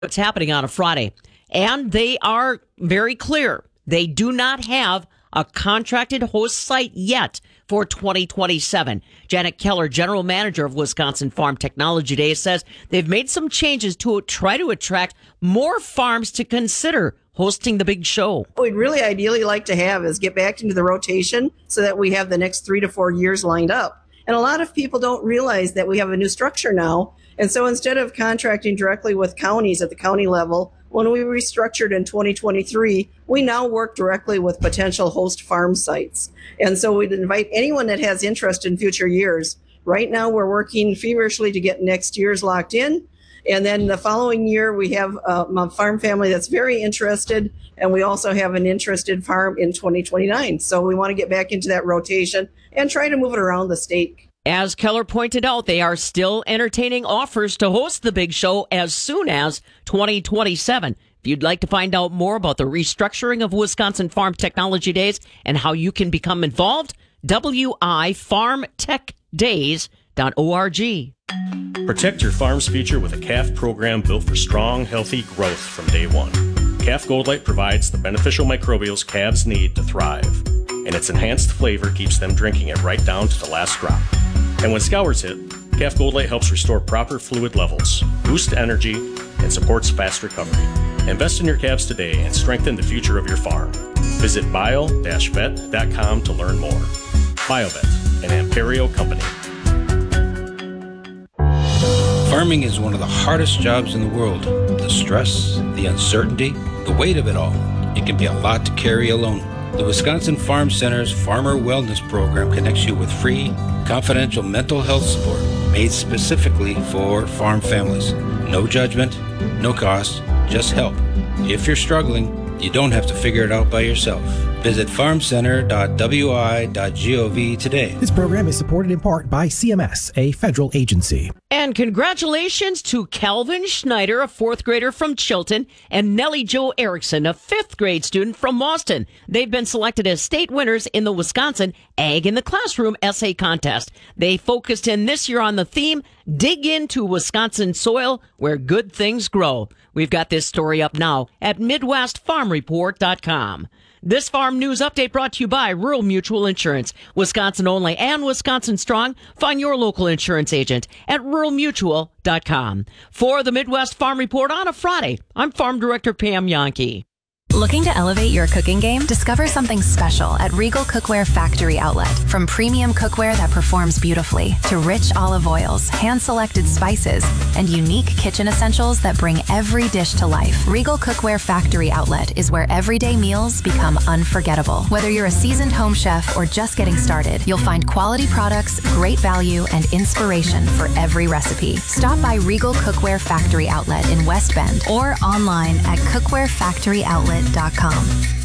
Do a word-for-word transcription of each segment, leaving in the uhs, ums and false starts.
what's happening on a Friday. And they are very clear. They do not have a contracted host site yet for twenty twenty-seven. Janet Keller, general manager of Wisconsin Farm Technology Days, says they've made some changes to try to attract more farms to consider hosting the big show. What we'd really ideally like to have is get back into the rotation so that we have the next three to four years lined up. And a lot of people don't realize that we have a new structure now. And so instead of contracting directly with counties at the county level, when we restructured in twenty twenty-three, we now work directly with potential host farm sites. And so we'd invite anyone that has interest in future years. Right now, we're working feverishly to get next year's locked in. And then the following year, we have a farm family that's very interested. And we also have an interested farm in twenty twenty-nine. So we want to get back into that rotation and try to move it around the state. As Keller pointed out, they are still entertaining offers to host the big show as soon as twenty twenty-seven. If you'd like to find out more about the restructuring of Wisconsin Farm Technology Days and how you can become involved, w i farm tech days dot org. Protect your farm's future with a calf program built for strong, healthy growth from day one. Calf Gold Light provides the beneficial microbials calves need to thrive, and its enhanced flavor keeps them drinking it right down to the last drop. And when scours hit, Calf Gold Light helps restore proper fluid levels, boost energy, and supports fast recovery. Invest in your calves today and strengthen the future of your farm. Visit bio dash vet dot com to learn more. BioVet, an Ontario company. Farming is one of the hardest jobs in the world. The stress, the uncertainty, the weight of it all. It can be a lot to carry alone. The Wisconsin Farm Center's Farmer Wellness Program connects you with free, confidential mental health support made specifically for farm families. No judgment, no cost, just help. If you're struggling, you don't have to figure it out by yourself. Visit farm center dot w i dot gov today. This program is supported in part by C M S, a federal agency. And congratulations to Calvin Schneider, a fourth grader from Chilton, and Nellie Jo Erickson, a fifth grade student from Boston. They've been selected as state winners in the Wisconsin Ag in the Classroom essay contest. They focused in this year on the theme, Dig into Wisconsin Soil Where Good Things Grow. We've got this story up now at midwest farm report dot com. This farm news update brought to you by Rural Mutual Insurance, Wisconsin only and Wisconsin strong. Find your local insurance agent at rural mutual dot com. For the Midwest Farm Report on a Friday, I'm Farm Director Pam Yonke. Looking to elevate your cooking game? Discover something special at Regal Cookware Factory Outlet. From premium cookware that performs beautifully to rich olive oils, hand-selected spices, and unique kitchen essentials that bring every dish to life. Regal Cookware Factory Outlet is where everyday meals become unforgettable. Whether you're a seasoned home chef or just getting started, you'll find quality products, great value, and inspiration for every recipe. Stop by Regal Cookware Factory Outlet in West Bend or online at cookware factory outlet dot com.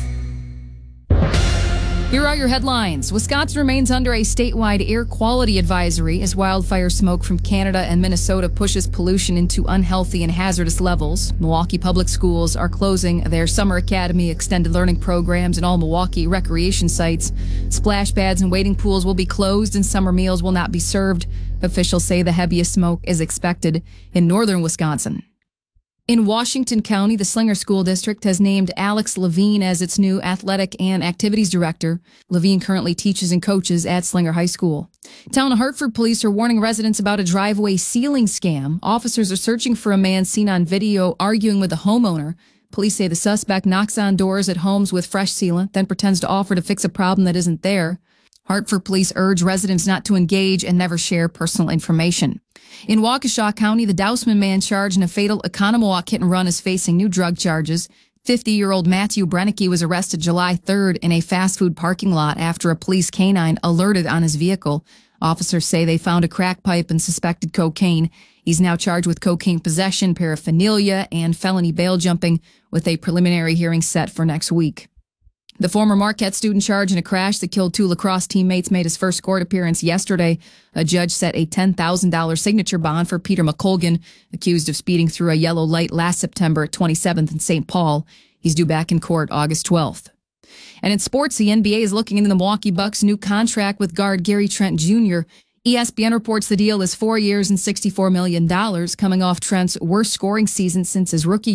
Here are your headlines. Wisconsin remains under a statewide air quality advisory as wildfire smoke from Canada and Minnesota pushes pollution into unhealthy and hazardous levels. Milwaukee Public Schools are closing their Summer Academy extended learning programs and all Milwaukee recreation sites. Splash pads and wading pools will be closed and summer meals will not be served. Officials say the heaviest smoke is expected in northern Wisconsin. In Washington County, the Slinger School District has named Alex Levine as its new athletic and activities director. Levine currently teaches and coaches at Slinger High School. Town of Hartford police are warning residents about a driveway ceiling scam. Officers are searching for a man seen on video arguing with a homeowner. Police say the suspect knocks on doors at homes with fresh sealant, then pretends to offer to fix a problem that isn't there. Hartford police urge residents not to engage and never share personal information. In Waukesha County, the Dousman man charged in a fatal Economowoc hit and run is facing new drug charges. fifty-year-old Matthew Brennicke was arrested July third in a fast food parking lot after a police canine alerted on his vehicle. Officers say they found a crack pipe and suspected cocaine. He's now charged with cocaine possession, paraphernalia, and felony bail jumping, with a preliminary hearing set for next week. The former Marquette student charged in a crash that killed two lacrosse teammates made his first court appearance yesterday. A judge set a ten thousand dollars signature bond for Peter McColgan, accused of speeding through a yellow light last September at twenty-seventh and Saint Paul. He's due back in court August twelfth. And in sports, the N B A is looking into the Milwaukee Bucks' new contract with guard Gary Trent Junior E S P N reports the deal is four years and sixty-four million dollars, coming off Trent's worst scoring season since his rookie